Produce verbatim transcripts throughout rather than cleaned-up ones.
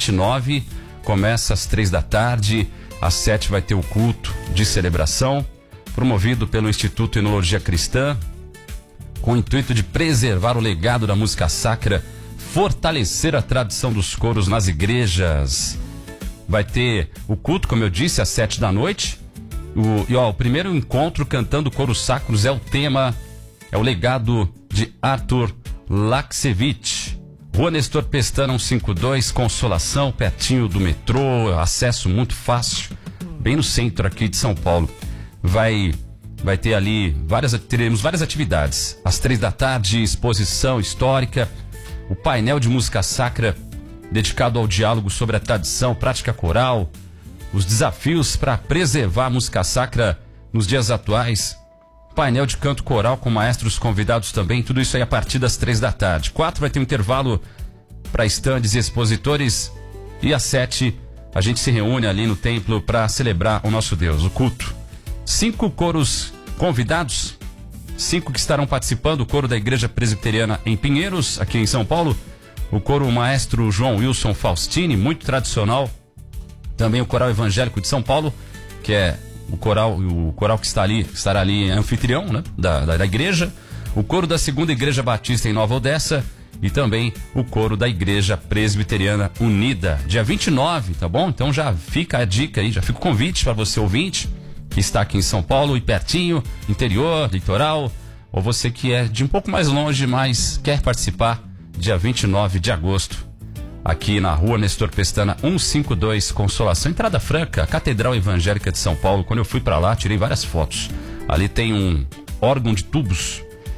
vinte e nove, começa às três da tarde, às sete vai ter o culto de celebração, promovido pelo Instituto Enologia Cristã, com o intuito de preservar o legado da música sacra, fortalecer a tradição dos coros nas igrejas. Vai ter o culto, como eu disse, às sete da noite. O, e ó, o primeiro encontro cantando coros sacros é o tema, é o legado de Arthur Laksevich. Rua Nestor Pestana cento e cinquenta e dois, Consolação, pertinho do metrô, acesso muito fácil, bem no centro aqui de São Paulo. Vai, vai ter ali, várias, teremos várias atividades. Às três da tarde, exposição histórica, o painel de música sacra dedicado ao diálogo sobre a tradição, prática coral, os desafios para preservar a música sacra nos dias atuais, painel de canto coral com maestros convidados também, tudo isso aí a partir das três da tarde. Quatro vai ter um intervalo para estandes e expositores, e às sete a gente se reúne ali no templo para celebrar o nosso Deus, o culto. Cinco coros convidados, cinco que estarão participando: o coro da Igreja Presbiteriana em Pinheiros, aqui em São Paulo, o coro maestro João Wilson Faustini, muito tradicional, também o coral evangélico de São Paulo, que é o coral, o coral que está ali, estará ali anfitrião, né, da, da, da igreja, o coro da Segunda Igreja Batista em Nova Odessa e também o coro da Igreja Presbiteriana Unida, dia vinte e nove, tá bom? Então já fica a dica aí, já fica o convite para você ouvinte que está aqui em São Paulo e pertinho, interior, litoral, ou você que é de um pouco mais longe, mas quer participar, dia vinte e nove de agosto, aqui na Rua Nestor Pestana cento e cinquenta e dois, Consolação, entrada franca, Catedral Evangélica de São Paulo. Quando eu fui para lá, tirei várias fotos. Ali tem um órgão de tubos,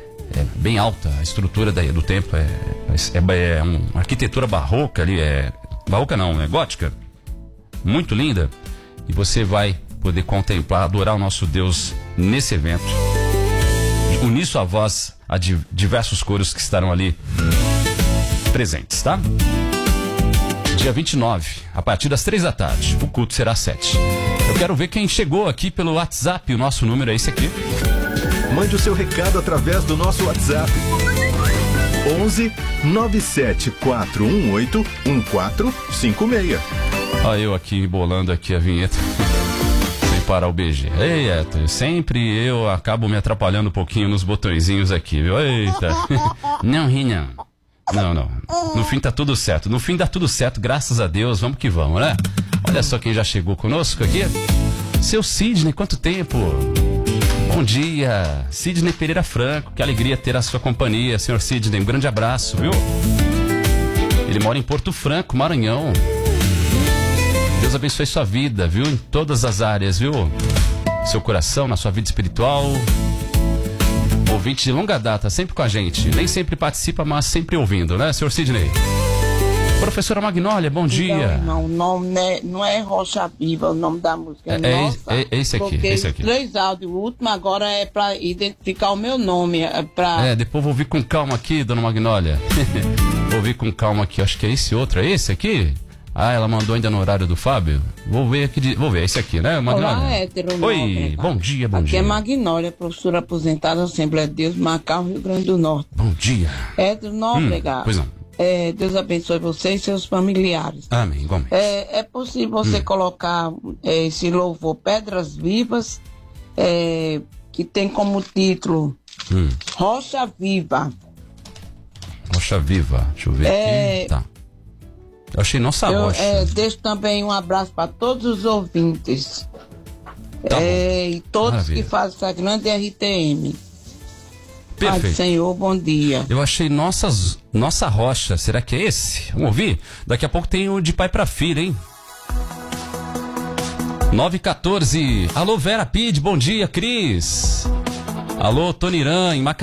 é bem alta, a estrutura da, do templo é, é, é uma arquitetura barroca ali, é barroca não, é gótica, muito linda, e você vai poder contemplar, adorar o nosso Deus nesse evento, unir sua voz a diversos coros que estarão ali presentes, tá? Dia vinte e nove, a partir das três da tarde, o culto será às sete. Eu quero ver quem chegou aqui pelo WhatsApp, o nosso número é esse aqui. Mande o seu recado através do nosso WhatsApp. onze nove sete quatro um oito um quatro cinco seis. Olha eu aqui bolando aqui a vinheta. Sem parar o B G. Ei, Eto, sempre eu acabo me atrapalhando um pouquinho nos botõezinhos aqui, viu? Eita. Não ri não. Não, não. No fim tá tudo certo. No fim dá tudo certo, graças a Deus. Vamos que vamos, né? Olha só quem já chegou conosco aqui. Seu Sidney, quanto tempo? Bom dia. Sidney Pereira Franco, que alegria ter a sua companhia. Senhor Sidney, um grande abraço, viu? Ele mora em Porto Franco, Maranhão. Deus abençoe sua vida, viu? Em todas as áreas, viu? Seu coração, na sua vida espiritual. Ouvinte de longa data, sempre com a gente. Nem sempre participa, mas sempre ouvindo, né, senhor Sidney? Professora Magnólia, bom dia. Não, não, o nome não é, não é Rocha Viva, o nome da música. É, é, nossa, é, é esse aqui, esse aqui. Três áudios, o último agora é pra identificar o meu nome. É, pra... é depois vou ouvir com calma aqui, dona Magnólia. Vou ouvir com calma aqui, acho que é esse outro, é esse aqui? Ah, ela mandou ainda no horário do Fábio? Vou ver aqui, de... vou ver, esse aqui, né, Magnólia? Olá, hétero. Oi, nobre, bom dia, bom aqui dia. Aqui é Magnólia, professora aposentada, Assembleia de Deus, Macau, Rio Grande do Norte. Bom dia. Hétero, não, hum, obrigado. Pois não. É, Deus abençoe você e seus familiares. Amém, igualmente. É, é possível você hum. colocar é, esse louvor Pedras Vivas, é, que tem como título hum. Rocha Viva. Rocha Viva, deixa eu ver é, aqui. Tá. Eu achei nossa eu, rocha. É, deixo também um abraço para todos os ouvintes. Tá é, e todos Maravilha. Que fazem essa grande R T M. Perfeito. Pai do Senhor, bom dia. Eu achei nossas, nossa rocha. Será que é esse? Vamos ouvir? Daqui a pouco tem o de pai pra filha, hein? nove e quatorze. Alô, Vera Pide, bom dia, Cris. Alô, Toniran, em Macaé.